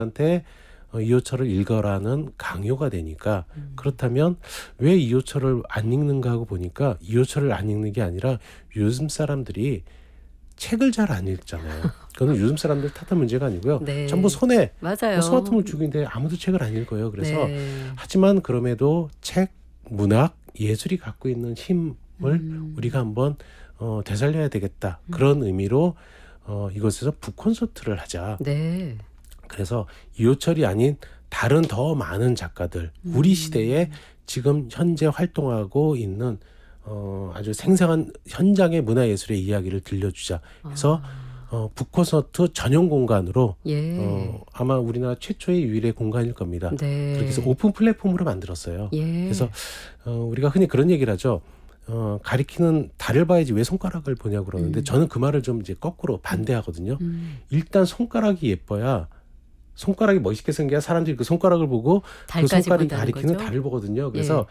한테 이호철을 읽어라는 강요가 되니까 그렇다면 왜 이호철을 안 읽는가 하고 보니까 이호철을 안 읽는 게 아니라 요즘 사람들이 책을 잘 안 읽잖아요. 그거는 요즘 사람들 탓한 문제가 아니고요. 네. 전부 손에 맞아요. 스마트폰을 쥐고 있는데 아무도 책을 안 읽어요. 그래서 네. 하지만 그럼에도 책, 문학, 예술이 갖고 있는 힘을 우리가 한번 되살려야 되겠다. 그런 의미로 이곳에서 북콘서트를 하자. 네. 그래서 이호철이 아닌 다른 더 많은 작가들, 우리 시대에 지금 현재 활동하고 있는 아주 생생한 현장의 문화예술의 이야기를 들려주자. 그래서 북콘서트 전용 공간으로 예. 아마 우리나라 최초의 유일의 공간일 겁니다. 네. 그렇게 해서 오픈 플랫폼으로 만들었어요. 예. 그래서 우리가 흔히 그런 얘기를 하죠. 가리키는 달을 봐야지 왜 손가락을 보냐고 그러는데 저는 그 말을 좀 이제 거꾸로 반대하거든요. 일단 손가락이 예뻐야 손가락이 멋있게 생겨야 사람들이 그 손가락을 보고 그 달까지 손가락이 본다는 가리키는 거죠? 달을 보거든요. 그래서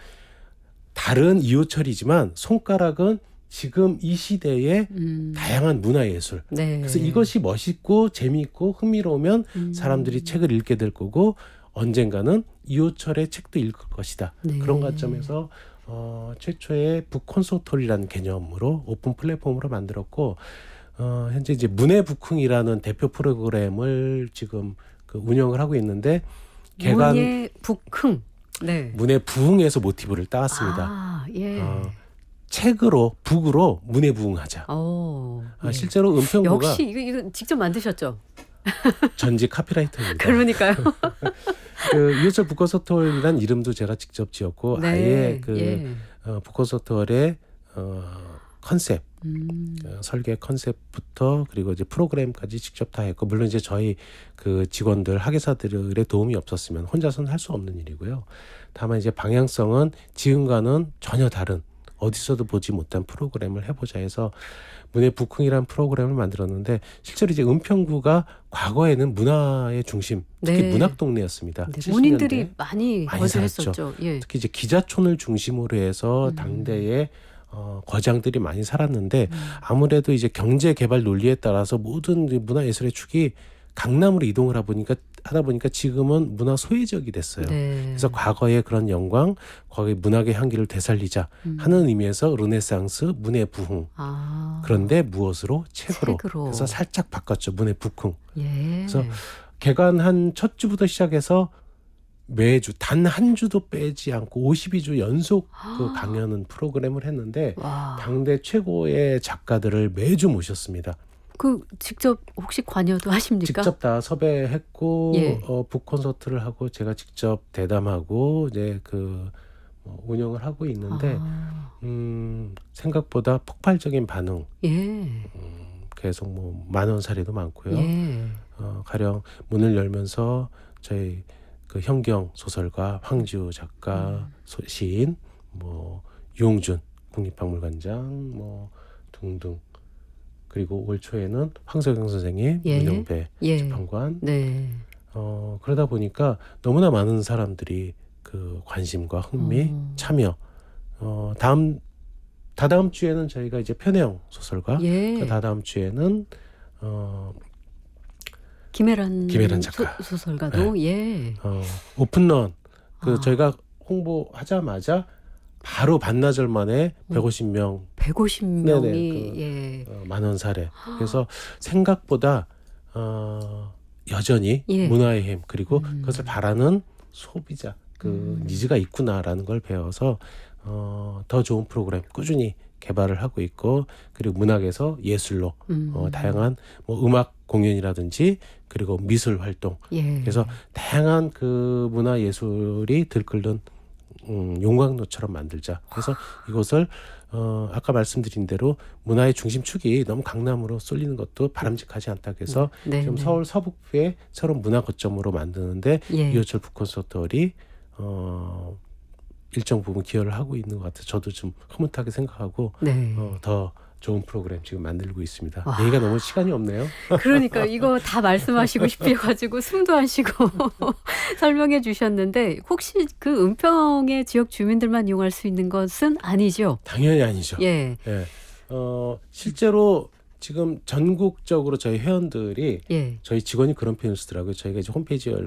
달은 이호철이지만 손가락은 지금 이 시대의 다양한 문화예술. 네. 그래서 이것이 멋있고 재미있고 흥미로우면 사람들이 책을 읽게 될 거고 언젠가는 이호철의 책도 읽을 것이다. 네. 그런 관점에서 최초의 북콘서트라는 개념으로 오픈 플랫폼으로 만들었고 현재 이제 문해북흥이라는 대표 프로그램을 지금 운영을 하고 있는데 개관 문예북흥. 네. 문해부흥에서 모티브를 따왔습니다. 아, 예. 책으로 북으로 문해부흥하자. 예. 실제로 은평구가 역시 이거 직접 만드셨죠? 전직 카피라이터입니다. 그러니까요. 이호철 북콘서트홀이란 이름도 제가 직접 지었고 네. 아예 예. 북콘서트홀의 컨셉, 설계 컨셉부터 그리고 이제 프로그램까지 직접 다 했고 물론 이제 저희 그 직원들 학예사들의 도움이 없었으면 혼자서는 할 수 없는 일이고요. 다만 이제 방향성은 지금과는 전혀 다른 어디서도 보지 못한 프로그램을 해보자 해서 문해북흥이라는 프로그램을 만들었는데 실제로 이제 은평구가 과거에는 문화의 중심, 특히 네. 문학 동네였습니다. 네. 70년대 문인들이 많이 많이 거주했었죠. 예. 특히 이제 기자촌을 중심으로 해서 당대에 거장들이 많이 살았는데 아무래도 이제 경제 개발 논리에 따라서 모든 문화예술의 축이 강남으로 이동을 하다 보니까 지금은 문화 소외지역이 됐어요. 네. 그래서 과거의 그런 영광, 과거의 문학의 향기를 되살리자 하는 의미에서 르네상스, 문해부흥. 그런데 무엇으로? 책으로. 그래서 살짝 바꿨죠. 문해북흥. 예. 그래서 개관한 첫 주부터 시작해서 매주 단 한 주도 빼지 않고 52주 연속 그 강연 프로그램을 했는데 와. 당대 최고의 작가들을 매주 모셨습니다. 그 직접 혹시 관여도 하십니까? 직접 다 섭외했고 예. 북콘서트를 하고 제가 직접 대담하고 이제 운영을 하고 있는데 생각보다 폭발적인 반응. 예. 계속 10,000원 사례도 많고요. 예. 가령 문을 열면서 저희 그 현경 소설가, 황지우 작가, 시인, 유홍준 국립박물관장, 등등. 그리고 올 초에는 황석영 선생님, 문영배 재판관. 네. 그러다 보니까 너무나 많은 사람들이 그 관심과 흥미, 참여. 다다음 주에는 저희가 이제 편혜영 소설가, 다다음 주에는 김혜란 작가, 소설가도 예. 오픈런 저희가 홍보하자마자 바로 반나절 만에 150명, 150명이 만원 사례. 그래서 생각보다 여전히 문화의 힘 그리고 그것을 바라는 소비자 니즈가 있구나라는 걸 배워서 더 좋은 프로그램 꾸준히 개발을 하고 있고 그리고 문학에서 예술로 다양한 음악 공연이라든지 그리고 미술 활동 그래서 다양한 그 문화 예술이 들끓는 용광로처럼 만들자. 그래서 이곳을 아까 말씀드린 대로 문화의 중심축이 너무 강남으로 쏠리는 것도 바람직하지 않다. 그래서 지금 서울 서북부의 새로운 문화 거점으로 만드는데 이호철 북콘서트홀이 일정 부분 기여를 하고 있는 것 같아서 저도 좀 흐뭇하게 생각하고 더 좋은 프로그램 지금 만들고 있습니다. 얘기가 너무 시간이 없네요. 그러니까 이거 다 말씀하시고 싶어가지고 숨도 안 쉬고 설명해 주셨는데 혹시 그 은평의 지역 주민들만 이용할 수 있는 것은 아니죠? 당연히 아니죠. 예. 실제로 지금 전국적으로 저희 회원들이 저희 직원이 그런 표현을 쓰더라고요. 저희가 이제 홈페이지